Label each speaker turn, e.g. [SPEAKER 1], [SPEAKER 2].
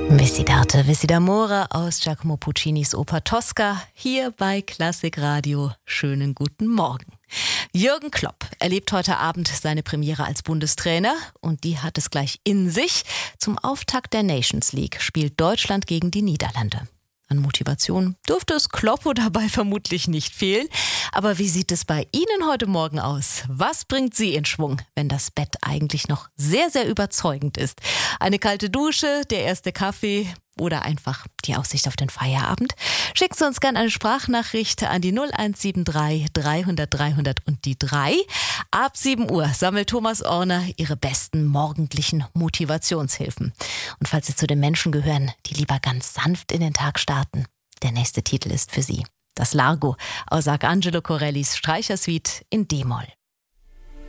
[SPEAKER 1] Visitarte Visidamore aus Giacomo Puccinis Oper Tosca, hier bei Klassik Radio. Schönen guten Morgen. Jürgen Klopp erlebt heute Abend seine Premiere als Bundestrainer und die hat es gleich in sich. Zum Auftakt der Nations League spielt Deutschland gegen die Niederlande. An Motivation dürfte es Kloppo dabei vermutlich nicht fehlen. Aber wie sieht es bei Ihnen heute Morgen aus? Was bringt Sie in Schwung, wenn das Bett eigentlich noch sehr, sehr überzeugend ist? Eine kalte Dusche, der erste Kaffee oder einfach die Aussicht auf den Feierabend? Schicken Sie uns gerne eine Sprachnachricht an die 0173 300 300 und die 3. Ab 7 Uhr sammelt Thomas Orner Ihre besten morgendlichen Motivationshilfen. Und falls Sie zu den Menschen gehören, die lieber ganz sanft in den Tag starten, der nächste Titel ist für Sie das Largo aus Arcangelo Corellis Streichersuite in D-Moll.